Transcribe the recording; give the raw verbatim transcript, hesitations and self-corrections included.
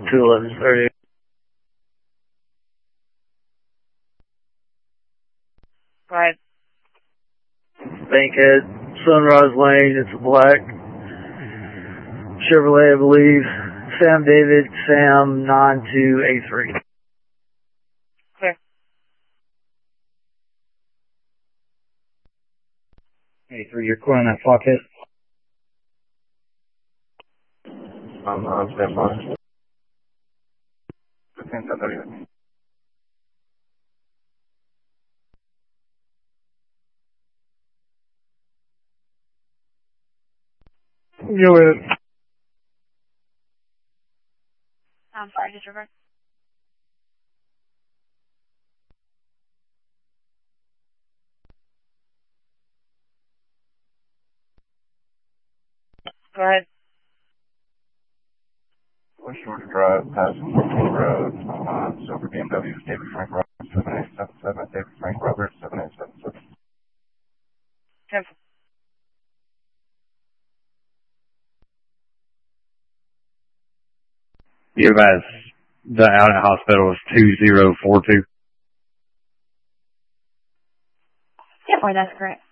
to eleven thirty. Go ahead. Bankhead, Sunrise Lane, it's a black Chevrolet, I believe. Sam David, Sam nine two eight three. Clear. eighty-three, you're clear on that clock hit. I'm on standby. fifteen ten thirty. Go with it. I'm sorry, disregard. Go ahead. West Georgia Drive, past fourteen Road, on Silver B M W, David Frank Roberts, seven eight seven seven, David Frank Roberts, seven eight seven seven. Cancel. You guys, the out at hospital is two zero four two. Yep, or that's correct.